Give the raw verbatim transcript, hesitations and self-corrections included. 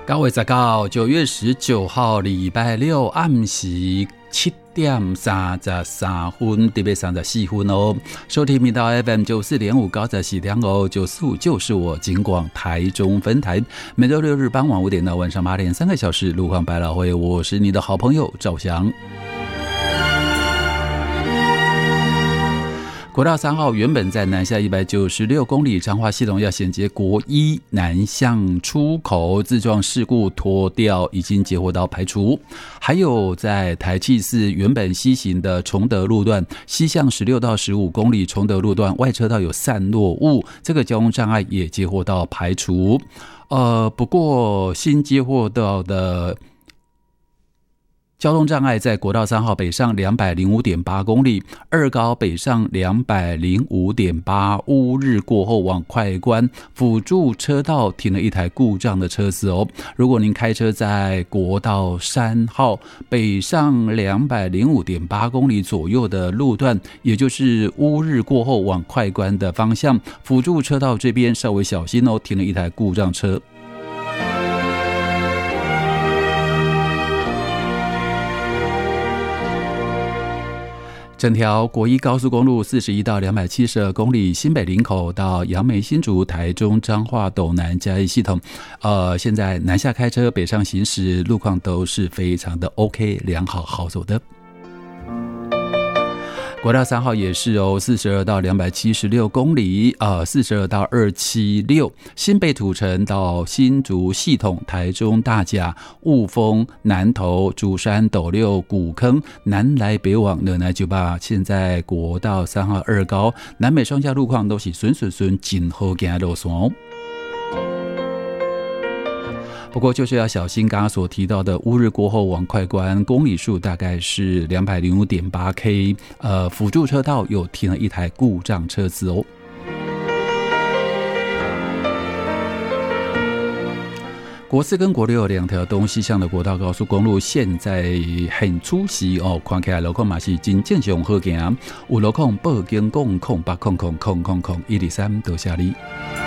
九月十九，九月十九号，礼拜六暗时七点三十三分，特别三十四分哦。收听频道 F M 九四点五，高在喜良哦，九四五就是我警广台中分台，每周六日傍晚五点到晚上八点，三个小时路况百老汇，我是你的好朋友赵翔。国道三号原本在南下一百九十六公里，彰化系统要衔接国一南向出口，自撞事故拖吊已经接获到排除。还有在台七四原本西行的崇德路段，西向十六到十五公里，崇德路段外车道有散落物，这个交通障碍也接获到排除。呃，不过新接获到的交通障碍在国道三号北上 两百零五点八公里，二高北上 两百零五点八， 乌日过后往快关辅助车道停了一台故障的车子哦。如果您开车在国道三号北上 两百零五点八公里左右的路段，也就是乌日过后往快关的方向，辅助车道这边稍微小心哦，停了一台故障车。整条国一高速公路四十一到两百七十二公里，新北林口到杨梅新竹台中彰化斗南嘉义系统，呃，现在南下开车北上行驶路况都是非常的 OK 良好好走的。国道三号也是哦，四十二到两百七十六公里，呃，四十二到二七六，新北土城到新竹系统，台中大甲、雾峰、南投、竹山、斗六、古坑，南来北往的那就把现在国道三号二高南北上下路况都是顺顺顺，真好行路线哦。不过就是要小心刚刚所提到的乌日过后往快关，公里数大概是 两百零五点八 K， 呃，辅助车道有停了一台故障车子哦。国四跟国六两条东西向的国道高速公路现在很出息哦，看起来路况嘛是真正常好行，有路况报警讲空八空空空空空一二三多谢你。